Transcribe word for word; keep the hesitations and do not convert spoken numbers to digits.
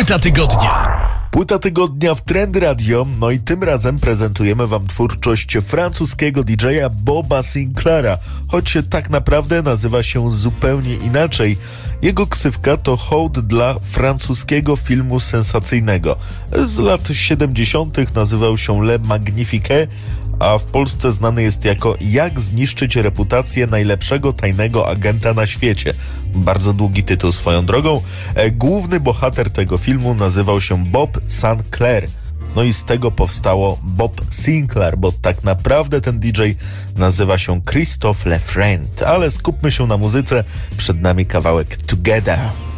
Płyta tygodnia. Płyta tygodnia w Trend Radio, no i tym razem prezentujemy wam twórczość francuskiego didżeja Boba Sinclaira, choć tak naprawdę nazywa się zupełnie inaczej. Jego ksywka to hołd dla francuskiego filmu sensacyjnego. Z lat siedemdziesiątych nazywał się Le Magnifique, a w Polsce znany jest jako Jak zniszczyć reputację najlepszego tajnego agenta na świecie. Bardzo długi tytuł swoją drogą. Główny bohater tego filmu nazywał się Bob Sinclair. No i z tego powstało Bob Sinclair, bo tak naprawdę ten didżej nazywa się Christophe Lefrent. Ale skupmy się na muzyce. Przed nami kawałek Together.